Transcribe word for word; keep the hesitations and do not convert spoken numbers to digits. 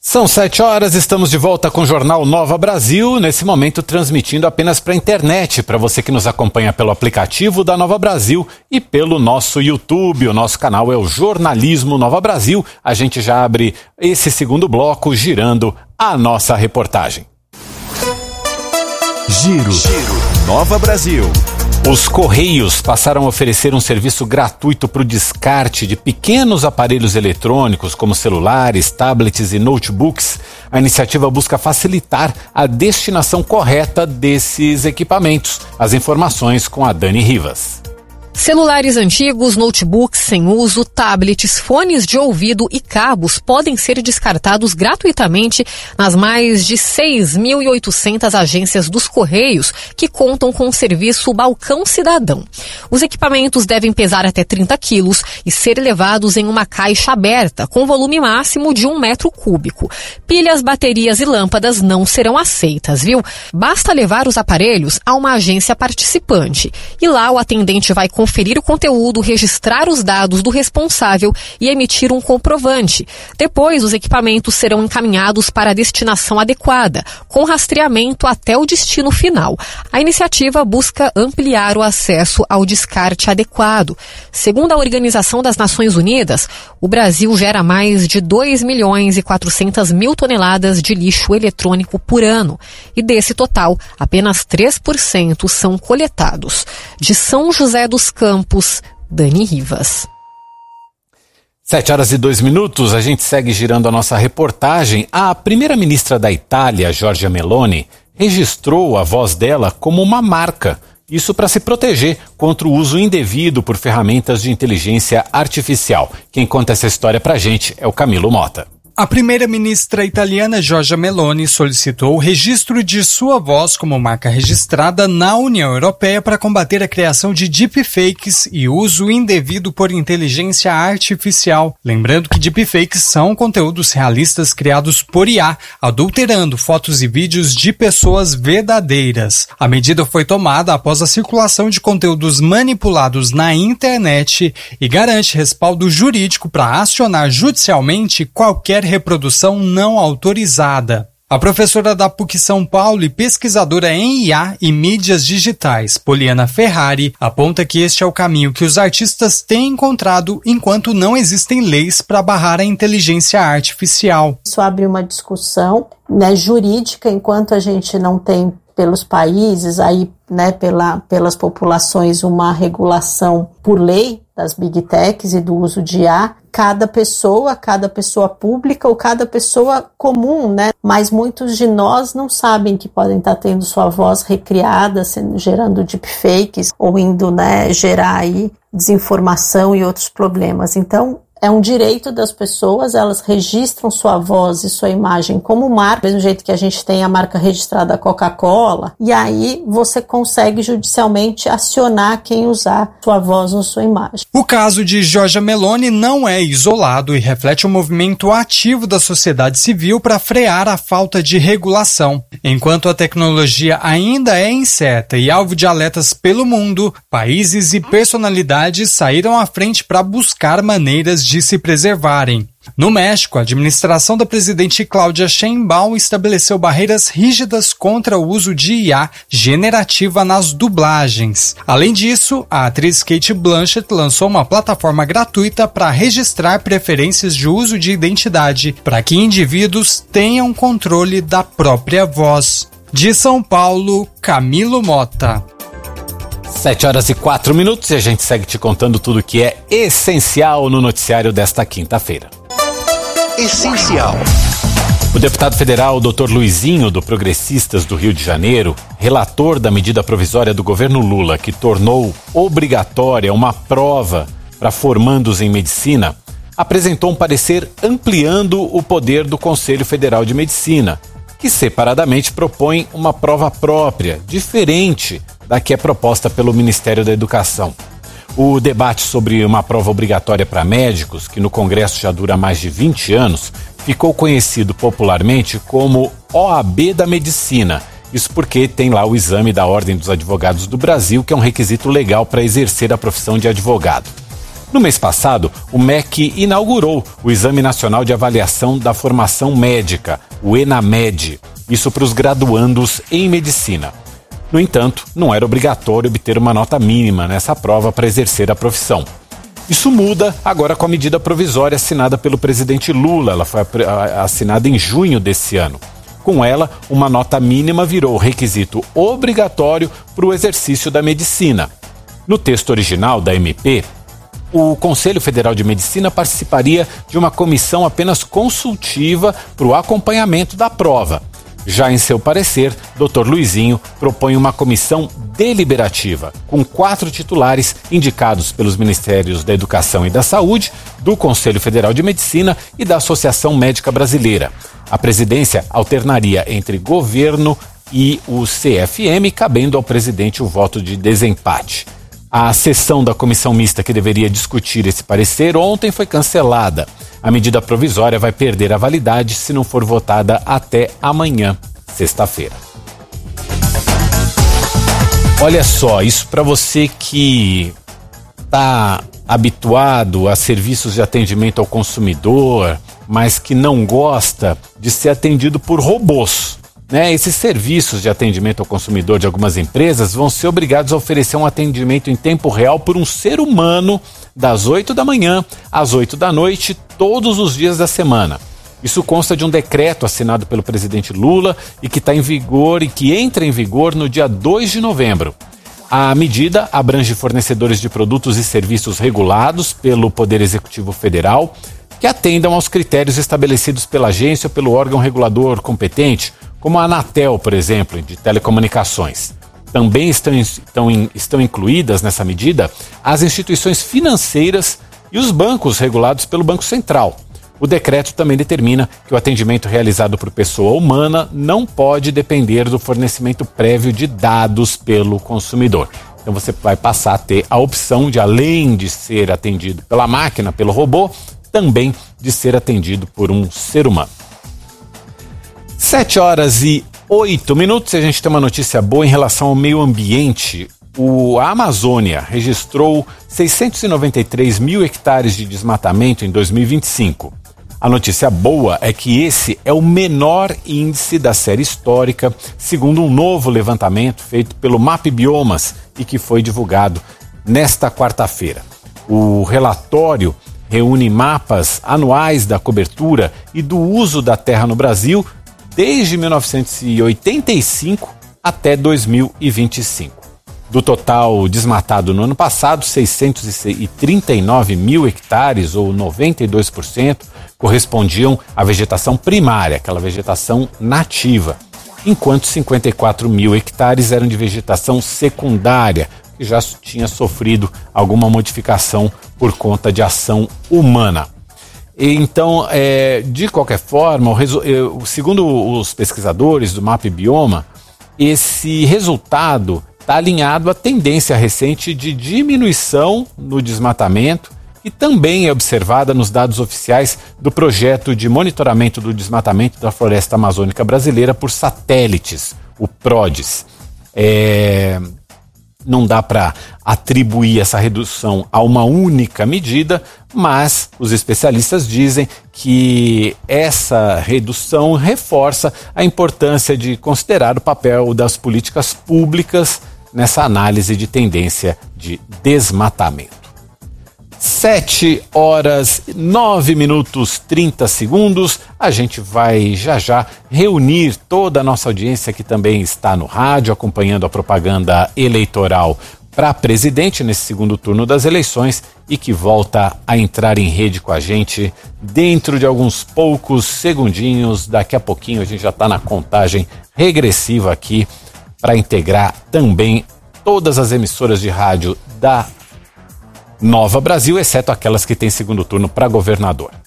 São sete horas, estamos de volta com o Jornal Nova Brasil, nesse momento transmitindo apenas para a internet, para você que nos acompanha pelo aplicativo da Nova Brasil e pelo nosso YouTube. O nosso canal é o Jornalismo Nova Brasil. A gente já abre esse segundo bloco girando a nossa reportagem. Giro, Giro. Nova Brasil. Os Correios passaram a oferecer um serviço gratuito para o descarte de pequenos aparelhos eletrônicos, como celulares, tablets e notebooks. A iniciativa busca facilitar a destinação correta desses equipamentos. As informações com a Dani Rivas. Celulares antigos, notebooks sem uso, tablets, fones de ouvido e cabos podem ser descartados gratuitamente nas mais de seis mil e oitocentas agências dos Correios que contam com o serviço Balcão Cidadão. Os equipamentos devem pesar até trinta quilos e ser levados em uma caixa aberta com volume máximo de um metro cúbico. Pilhas, baterias e lâmpadas não serão aceitas, viu? Basta levar os aparelhos a uma agência participante e lá o atendente vai conferir conferir o conteúdo, registrar os dados do responsável e emitir um comprovante. Depois, os equipamentos serão encaminhados para a destinação adequada, com rastreamento até o destino final. A iniciativa busca ampliar o acesso ao descarte adequado. Segundo a Organização das Nações Unidas, o Brasil gera mais de dois milhões e quatrocentas mil toneladas de lixo eletrônico por ano. E desse total, apenas três por cento são coletados. De São José dos Campos, Dani Rivas. Sete horas e dois minutos, a gente segue girando a nossa reportagem. A primeira-ministra da Itália, Giorgia Meloni, registrou a voz dela como uma marca. Isso para se proteger contra o uso indevido por ferramentas de inteligência artificial. Quem conta essa história pra gente é o Camilo Mota. A primeira-ministra italiana Giorgia Meloni solicitou o registro de sua voz como marca registrada na União Europeia para combater a criação de deepfakes e uso indevido por inteligência artificial. Lembrando que deepfakes são conteúdos realistas criados por I A, adulterando fotos e vídeos de pessoas verdadeiras. A medida foi tomada após a circulação de conteúdos manipulados na internet e garante respaldo jurídico para acionar judicialmente qualquer reprodução não autorizada. A professora da P U C São Paulo e pesquisadora em I A e mídias digitais, Poliana Ferrari, aponta que este é o caminho que os artistas têm encontrado enquanto não existem leis para barrar a inteligência artificial. Isso abre uma discussão, né, jurídica, enquanto a gente não tem pelos países, aí, né, pela, pelas populações, uma regulação por lei das big techs e do uso de I A, cada pessoa, cada pessoa pública ou cada pessoa comum, né? Mas muitos de nós não sabem que podem estar tendo sua voz recriada, sendo, gerando deepfakes ou indo, né, gerar aí desinformação e outros problemas. Então, é um direito das pessoas, elas registram sua voz e sua imagem como marca, do mesmo jeito que a gente tem a marca registrada Coca-Cola, e aí você consegue judicialmente acionar quem usar sua voz ou sua imagem. O caso de Giorgia Meloni não é isolado e reflete um movimento ativo da sociedade civil para frear a falta de regulação. Enquanto a tecnologia ainda é incerta e alvo de alertas pelo mundo, países e personalidades saíram à frente para buscar maneiras de se preservarem. No México, a administração da presidente Cláudia Sheinbaum estabeleceu barreiras rígidas contra o uso de I A generativa nas dublagens. Além disso, a atriz Cate Blanchett lançou uma plataforma gratuita para registrar preferências de uso de identidade, para que indivíduos tenham controle da própria voz. De São Paulo, Camilo Mota. Sete horas e quatro minutos e a gente segue te contando tudo que é essencial no noticiário desta quinta-feira. Essencial. O deputado federal doutor Luizinho, do Progressistas do Rio de Janeiro, relator da medida provisória do governo Lula que tornou obrigatória uma prova para formandos em medicina, apresentou um parecer ampliando o poder do Conselho Federal de Medicina, que separadamente propõe uma prova própria, diferente da que é proposta pelo Ministério da Educação. O debate sobre uma prova obrigatória para médicos, que no Congresso já dura mais de vinte anos, ficou conhecido popularmente como O A B da Medicina. Isso porque tem lá o exame da Ordem dos Advogados do Brasil, que é um requisito legal para exercer a profissão de advogado. No mês passado, o M E C inaugurou o Exame Nacional de Avaliação da Formação Médica, o ENAMED, isso para os graduandos em medicina. No entanto, não era obrigatório obter uma nota mínima nessa prova para exercer a profissão. Isso muda agora com a medida provisória assinada pelo presidente Lula. Ela foi assinada em junho desse ano. Com ela, uma nota mínima virou requisito obrigatório para o exercício da medicina. No texto original da M P, o Conselho Federal de Medicina participaria de uma comissão apenas consultiva para o acompanhamento da prova. Já em seu parecer, doutor Luizinho propõe uma comissão deliberativa, com quatro titulares indicados pelos Ministérios da Educação e da Saúde, do Conselho Federal de Medicina e da Associação Médica Brasileira. A presidência alternaria entre governo e o C F M, cabendo ao presidente o voto de desempate. A sessão da comissão mista que deveria discutir esse parecer ontem foi cancelada. A medida provisória vai perder a validade se não for votada até amanhã, sexta-feira. Olha só, isso para você que está habituado a serviços de atendimento ao consumidor, mas que não gosta de ser atendido por robôs. Né, esses serviços de atendimento ao consumidor de algumas empresas vão ser obrigados a oferecer um atendimento em tempo real por um ser humano das oito da manhã às oito da noite, todos os dias da semana. Isso consta de um decreto assinado pelo presidente Lula e que está em vigor e que entra em vigor no dia dois de novembro. A medida abrange fornecedores de produtos e serviços regulados pelo Poder Executivo Federal que atendam aos critérios estabelecidos pela agência ou pelo órgão regulador competente, como a Anatel, por exemplo, de telecomunicações. Também estão, estão, estão incluídas nessa medida as instituições financeiras e os bancos regulados pelo Banco Central. O decreto também determina que o atendimento realizado por pessoa humana não pode depender do fornecimento prévio de dados pelo consumidor. Então você vai passar a ter a opção de, além de ser atendido pela máquina, pelo robô, também de ser atendido por um ser humano. Sete horas e oito minutos, e a gente tem uma notícia boa em relação ao meio ambiente. O, a Amazônia registrou seiscentos e noventa e três mil hectares de desmatamento em dois mil e vinte e cinco. A notícia boa é que esse é o menor índice da série histórica, segundo um novo levantamento feito pelo MapBiomas e que foi divulgado nesta quarta-feira. O relatório reúne mapas anuais da cobertura e do uso da terra no Brasil desde mil novecentos e oitenta e cinco até dois mil e vinte e cinco. Do total desmatado no ano passado, seiscentos e trinta e nove mil hectares, ou noventa e dois por cento, correspondiam à vegetação primária, aquela vegetação nativa, enquanto cinquenta e quatro mil hectares eram de vegetação secundária, que já tinha sofrido alguma modificação por conta de ação humana. Então, é, de qualquer forma, o resu- segundo os pesquisadores do MapBioma, esse resultado está alinhado à tendência recente de diminuição no desmatamento e também é observada nos dados oficiais do projeto de monitoramento do desmatamento da floresta amazônica brasileira por satélites, o PRODES. É... Não dá para atribuir essa redução a uma única medida, mas os especialistas dizem que essa redução reforça a importância de considerar o papel das políticas públicas nessa análise de tendência de desmatamento. Sete horas, nove minutos, trinta segundos. A gente vai já já reunir toda a nossa audiência que também está no rádio, acompanhando a propaganda eleitoral para presidente nesse segundo turno das eleições e que volta a entrar em rede com a gente dentro de alguns poucos segundinhos. Daqui a pouquinho a gente já está na contagem regressiva aqui para integrar também todas as emissoras de rádio da Nova Brasil, exceto aquelas que têm segundo turno para governador.